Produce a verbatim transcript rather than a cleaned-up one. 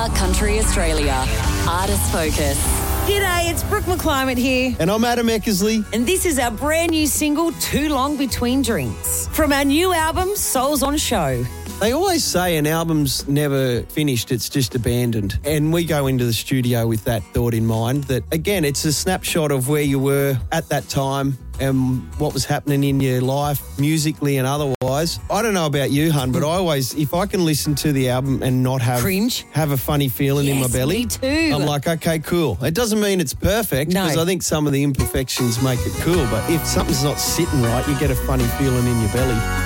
Star Country Australia. Artist Focus. G'day, it's Brooke McClimate here. And I'm Adam Eckersley. And this is our brand new single, Too Long Between Drinks, from our new album, Souls on Show. They always say an album's never finished, it's just abandoned. And we go into the studio with that thought in mind, that, again, it's a snapshot of where you were at that time and what was happening in your life, musically and otherwise. I don't know about you, hun, but I always, if I can listen to the album and not have Cringe. have a funny feeling Yes, in my belly, me too. I'm like, okay, cool. It doesn't mean it's perfect, No. because I think some of the imperfections make it cool, but if something's not sitting right, you get a funny feeling in your belly.